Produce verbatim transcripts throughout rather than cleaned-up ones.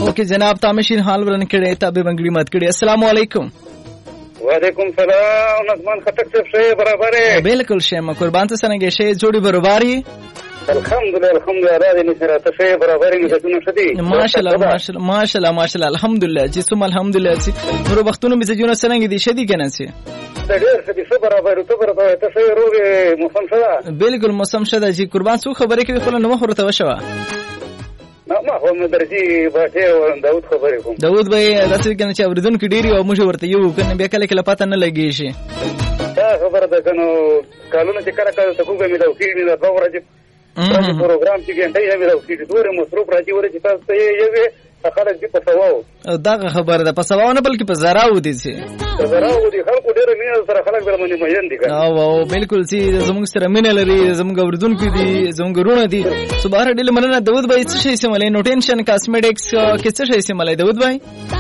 اوکے جناب تامشین حال ورن کړي تابع بنگړي مات کړي. السلام علیکم. وعلیکم سلام. نظمان خټک صاحب شه برابر ہے؟ بالکل شه قربان ته څنګه شه جوړي برابرۍ؟ الحمدلله الحمدلله راځي نشره ته شه برابرۍ مزونه شدي ماشاءالله ماشاءالله ماشاءالله ماشاءالله الحمدلله چې سم الحمدلله چې نور وختونو مزونه څنګه دي شدي کنه سي ډېر شدي څه برابر ته برابر ته شه روغه موسم شدا بالکل موسم شدا چې قربان څو خبرې کوي خو نو مخ ورته وشوه ما هو مدرسي باټه او داوود خبرې کوم. داوود بھائی راځي کنه چې اوریدون کې ډيري او موږ ورته یو کنه بیا کله کله پاتہ نه لګي شي. دا خبره ده کنه کالونه چې کله کله تکوګه مې دا وکړي دا خبره چې پروګرام چې ګنټه یې دا وکړي دوره مصروف راځي ورته تاسو ته یې خلک دې په سواو دا خبره ده په سواو نه بلکې په زراو دي سي زراو دي خلکو ډېر مینه سره خلک در باندې مېن دي کنه او او بالکل سي زموږ سره مینه لري زموږ اوردون کې دي زموږ رونه دي صبح ډېر مننه. داوود بھائی څه شي سملای نو ټینشن کاسمیټکس کې څه شي سملای داوود بھائی؟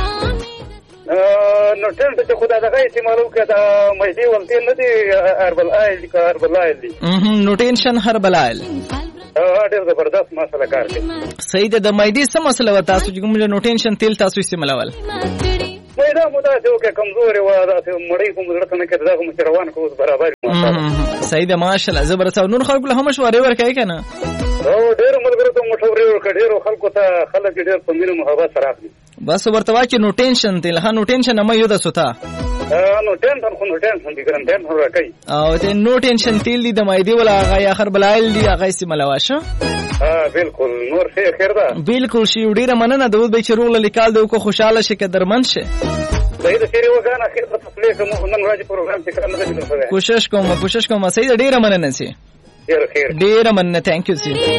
نو ټینشن ته خدای دغه استعمالو کې دا مېدی ولته نه دي هربل آیل دي هربل آیل دي نو ټینشن هربل آیل ډېر زبردست مسله کار کوي. صحیح ده. د مېدی څه مسله و تاسو چې کوم نو ټینشن تیل تاسو استعمالول؟ مېدا مودا ته کې کمزوري و دا ته مړی کوم درته نه کېدا کوم چې روان کوو برابر. صحیح ده ماشاءالله زبردست. نور خلکو له هم مشورې ورکړي کنه او ډېر ملګرو ته مشورې ورکړي ډېر خلکو ته خلک ډېر په مینه محبت سره اخلي. بس ورته واچ نو ټینشن تیل ها نو ټینشن ما یو د سوتا نو ټینشن خو نو ټینشن دي ګرم ټینشن راکړي او ته نو ټینشن تیل دي د مېدی ولا هغه اخر بلایل دي هغه سیمه واشه. ها بالکل نور څه خیر ده. بالکل شي ډیره مننه داوود بھائی چې روغ لیکال دو کو خوشاله شي که درمن شي. صحیح ده شری وګانا خیر په خپل کوم نن راځي پروګرام چې کړم نه دي. کوشش کوم کوشش کوم صحیح ډیره مننه سي. ډیره خیر ډیره مننه. ثانک یو سي.